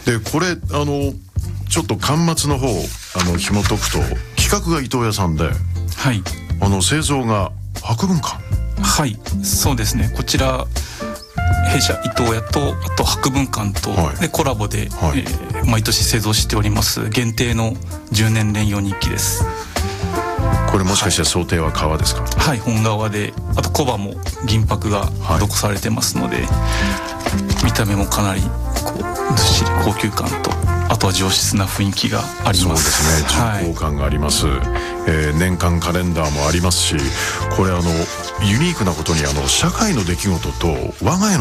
でこれちょっと巻末の方紐解くと、企画が伊藤屋さんで、 はい、 製造が博文館。 はい、そうですね。こちら弊社伊藤屋とあと博文館と、はい、でコラボで、はい、毎年製造しております限定の10年連用日記です。 これもしかして想定は革ですか？ はい、本革で、あとコバも銀箔が施されてますので、はい、見た目もかなりずっしり高級感と、あとは上質な雰囲気があります。 そうですね、重厚感があります、はい。年間カレンダーもありますし、これユニークなことに社会の出来事と我が家の